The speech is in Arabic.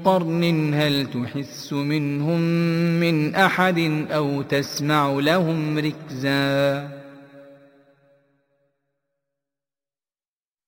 قرن هل تحس منهم من أحد أو تسمع لهم ركزا